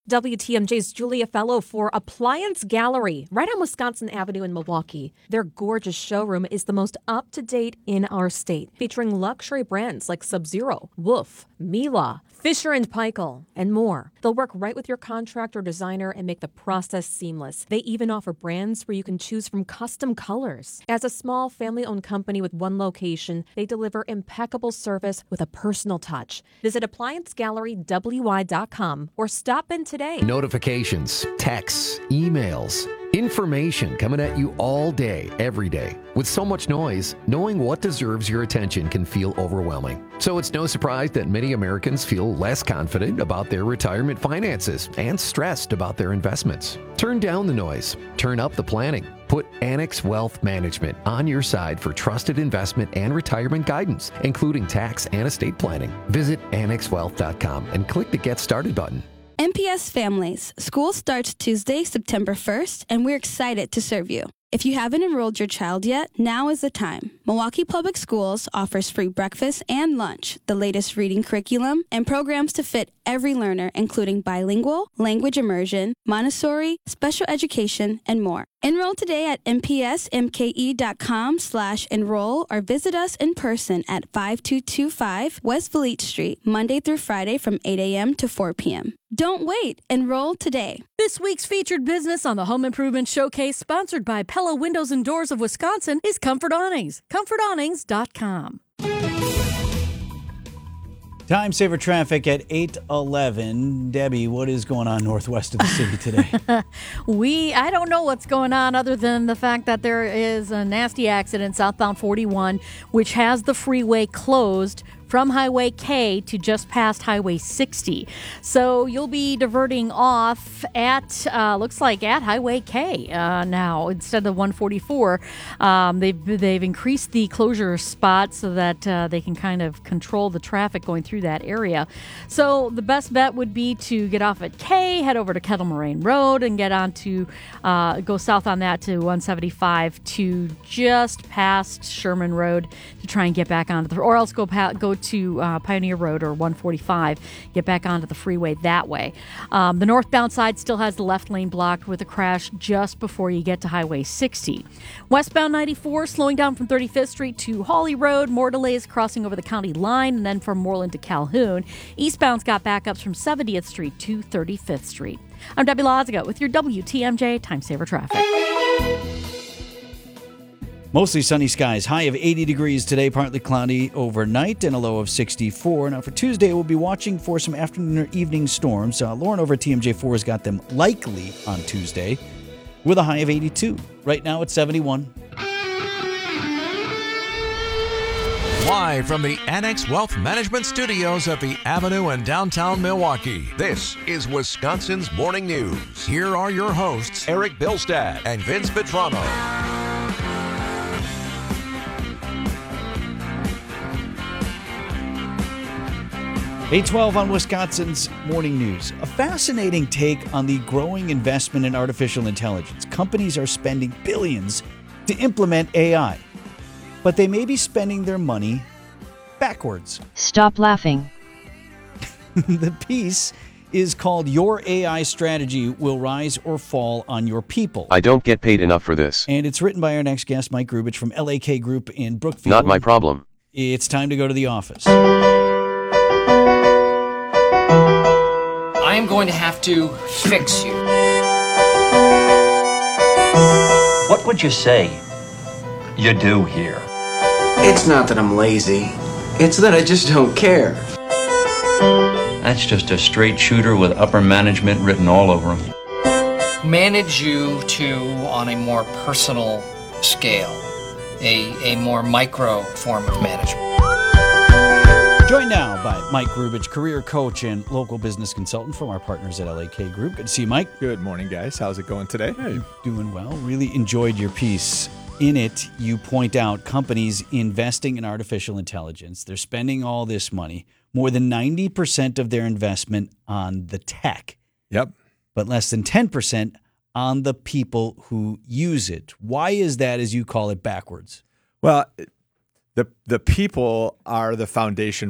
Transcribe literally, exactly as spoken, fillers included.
W T M J's Julia Fellow for Appliance Gallery, right on Wisconsin Avenue in Milwaukee. Their gorgeous showroom is the most up-to-date in our state, featuring luxury brands like Sub-Zero, Wolf, Miele, Fisher and Paykel, and more. They'll work right with your contractor or designer and make the process seamless. They even offer brands where you can choose from custom colors. As a small family-owned company with one location, they deliver impeccable service with a personal touch. Visit appliance gallery w i dot com or stop in today. Notifications, texts, emails, information coming at you all day, every day. With so much noise, knowing what deserves your attention can feel overwhelming. So it's no surprise that many Americans feel less confident about their retirement finances and stressed about their investments. Turn down the noise. Turn up the planning. Put Annex Wealth Management on your side for trusted investment and retirement guidance, including tax and estate planning. Visit annex wealth dot com and click the Get Started button. M P S Families. School starts Tuesday, September first, and we're excited to serve you. If you haven't enrolled your child yet, now is the time. Milwaukee Public Schools offers free breakfast and lunch, the latest reading curriculum, and programs to fit every learner, including bilingual, language immersion, Montessori, special education, and more. Enroll today at m p s m k e dot com slash enroll or visit us in person at five two two five West Valete Street, Monday through Friday from eight a.m. to four p.m. Don't wait. Enroll today. This week's featured business on the Home Improvement Showcase, sponsored by Pella Windows and Doors of Wisconsin, is Comfort Awnings. comfort awnings dot com. Time saver traffic at eight eleven. Debbie, what is going on northwest of the city today? we, I don't know what's going on other than the fact that there is a nasty accident southbound forty-one, which has the freeway closed from Highway K to just past Highway sixty. So you'll be diverting off at, uh, looks like at Highway K uh, now instead of one forty-four. Um, they've, they've increased the closure spot so that uh, they can kind of control the traffic going through that area. So the best bet would be to get off at K, head over to Kettle Moraine Road, and get on to, uh, go south on that to one seventy-five to just past Sherman Road to try and get back onto the, or else go, pa- go to uh, Pioneer Road or one forty-five, get back onto the freeway that way. Um, the northbound side still has the left lane blocked with a crash just before you get to Highway sixty. Westbound ninety-four slowing down from thirty-fifth Street to Hawley Road, more delays crossing over the county line, and then from Moreland to Calhoun. Eastbound's got backups from seventieth Street to thirty-fifth Street. I'm Debbie Loziga with your W T M J Time Saver Traffic. Mostly sunny skies, high of eighty degrees today, partly cloudy overnight, and a low of sixty-four. Now for Tuesday, we'll be watching for some afternoon or evening storms. Uh, Lauren over at T M J four has got them likely on Tuesday with a high of eighty-two. Right now it's seventy-one. Live from the Annex Wealth Management Studios at the Avenue in downtown Milwaukee, this is Wisconsin's Morning News. Here are your hosts, Eric Bilstad and Vince Vitrano. eight twelve on Wisconsin's Morning News. A fascinating take on the growing investment in artificial intelligence. Companies are spending billions to implement A I, but they may be spending their money backwards. Stop laughing. The piece is called Your A I Strategy Will Rise or Fall on Your People. I don't get paid enough for this. And it's written by our next guest, Mike Grubich from L A K Group in Brookfield. Not my problem. It's time to go to the office. I am going to have to fix you. What would you say you do here? It's not that I'm lazy. It's that I just don't care. That's just a straight shooter with upper management written all over him. Manage you to on a more personal scale, a, a more micro form of management. Joined now by Mike Grubich, career coach and local business consultant from our partners at L A K Group. Good to see you, Mike. Good morning, guys. How's it going today? Hey, doing well. Really enjoyed your piece. In it, you point out companies investing in artificial intelligence. They're spending all this money, more than ninety percent of their investment on the tech. Yep. But less than ten percent on the people who use it. Why is that, as you call it, backwards? Well, the the people are the foundation